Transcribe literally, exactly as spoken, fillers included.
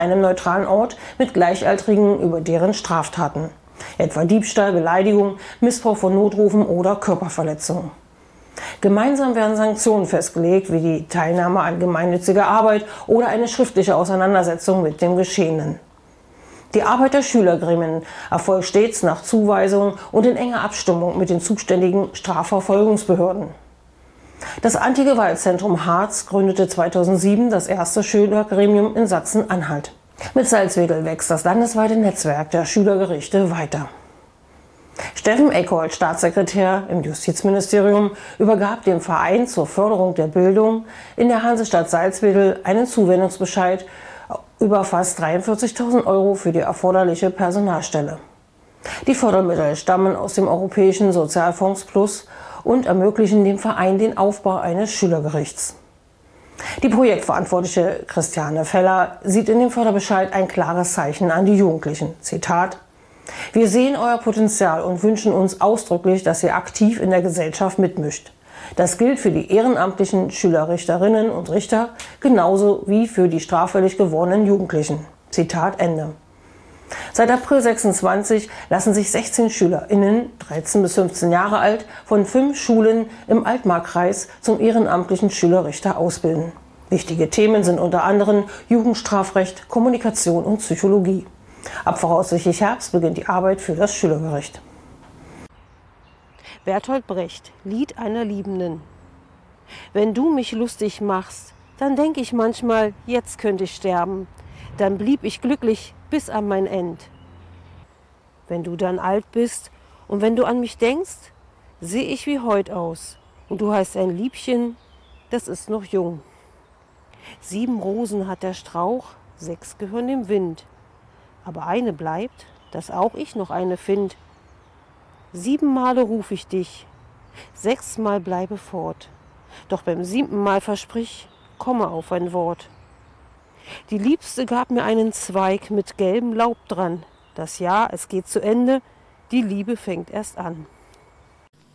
einem neutralen Ort mit Gleichaltrigen über deren Straftaten, etwa Diebstahl, Beleidigung, Missbrauch von Notrufen oder Körperverletzung. Gemeinsam werden Sanktionen festgelegt, wie die Teilnahme an gemeinnütziger Arbeit oder eine schriftliche Auseinandersetzung mit dem Geschehenen. Die Arbeit der Schülergremien erfolgt stets nach Zuweisung und in enger Abstimmung mit den zuständigen Strafverfolgungsbehörden. Das Anti-Gewalt-Zentrum Harz gründete zweitausendsieben das erste Schülergremium in Sachsen-Anhalt. Mit Salzwedel wächst das landesweite Netzwerk der Schülergerichte weiter. Steffen Eckold, Staatssekretär im Justizministerium, übergab dem Verein zur Förderung der Bildung in der Hansestadt Salzwedel einen Zuwendungsbescheid über fast dreiundvierzigtausend Euro für die erforderliche Personalstelle. Die Fördermittel stammen aus dem Europäischen Sozialfonds Plus und ermöglichen dem Verein den Aufbau eines Schülergerichts. Die Projektverantwortliche Christiane Feller sieht in dem Förderbescheid ein klares Zeichen an die Jugendlichen. Zitat: Wir sehen euer Potenzial und wünschen uns ausdrücklich, dass ihr aktiv in der Gesellschaft mitmischt. Das gilt für die ehrenamtlichen Schülerrichterinnen und Richter genauso wie für die straffällig gewordenen Jugendlichen. Zitat Ende. Seit April sechsundzwanzig lassen sich sechzehn SchülerInnen, dreizehn bis fünfzehn Jahre alt, von fünf Schulen im Altmarkkreis zum ehrenamtlichen Schülerrichter ausbilden. Wichtige Themen sind unter anderem Jugendstrafrecht, Kommunikation und Psychologie. Ab voraussichtlich Herbst beginnt die Arbeit für das Schülergericht. Bertolt Brecht, Lied einer Liebenden. Wenn du mich lustig machst, dann denk ich manchmal, jetzt könnte ich sterben. Dann blieb ich glücklich bis an mein End. Wenn du dann alt bist und wenn du an mich denkst, seh ich wie heut aus. Und du heißt ein Liebchen, das ist noch jung. Sieben Rosen hat der Strauch, sechs gehören dem Wind. Aber eine bleibt, dass auch ich noch eine find. Sieben Male ruf ich dich, sechsmal bleibe fort. Doch beim siebten Mal versprich, komme auf ein Wort. Die Liebste gab mir einen Zweig mit gelbem Laub dran. Das Jahr, es geht zu Ende, die Liebe fängt erst an.